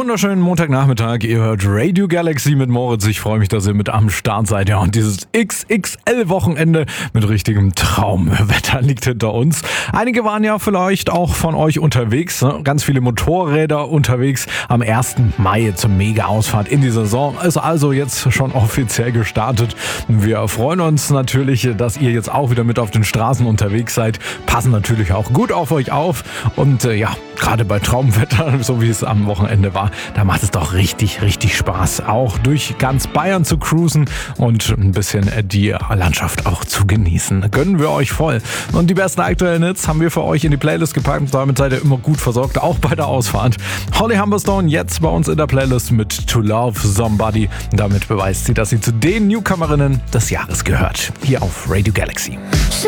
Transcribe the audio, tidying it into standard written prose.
wunderschönen Montagnachmittag. Ihr hört Radio Galaxy mit Moritz. Ich freue mich, dass ihr mit am Start seid. Ja, und dieses XXL-Wochenende mit richtigem Traumwetter liegt hinter uns. Einige waren ja vielleicht auch von euch unterwegs. Ne? Ganz viele Motorräder unterwegs. Am 1. Mai zur Mega-Ausfahrt in die Saison. Ist also jetzt schon offiziell gestartet. Wir freuen uns natürlich, dass ihr jetzt auch wieder mit auf den Straßen unterwegs seid. Passen natürlich auch gut auf euch auf. Und ja, gerade bei Traumwetter, so wie es am Wochenende war, da macht es doch richtig, richtig Spaß, auch durch ganz Bayern zu cruisen und ein bisschen die Landschaft auch zu genießen. Gönnen wir euch voll. Und die besten aktuellen Hits haben wir für euch in die Playlist gepackt. Damit seid ihr immer gut versorgt, auch bei der Ausfahrt. Holly Humberstone jetzt bei uns in der Playlist mit To Love Somebody. Damit beweist sie, dass sie zu den Newcomerinnen des Jahres gehört. Hier auf Radio Galaxy.